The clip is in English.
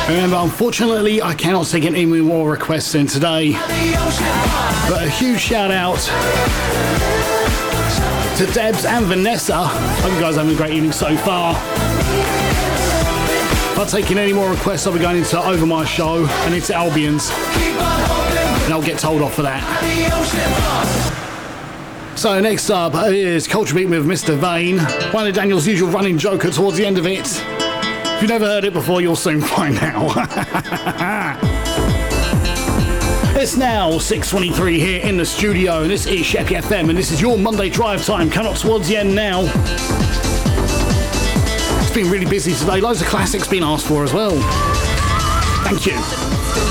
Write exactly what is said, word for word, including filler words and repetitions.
Remember, unfortunately, I cannot take any more requests in today. But a huge shout out to Debs and Vanessa. Hope you guys are having a great evening so far. If I'm taking any more requests, I'll be going into Over My Show and into Albion's. And I'll get told off for that. So next up is Culture Beat with Mister Vane. One of Daniel's usual running joker towards the end of it. If you've never heard it before, you'll soon find out. It's now six twenty-three here in the studio, and this is Sheppy F M, and this is your Monday drive time. Coming up towards the end now. It's been really busy today. Loads of classics being asked for as well. Thank you.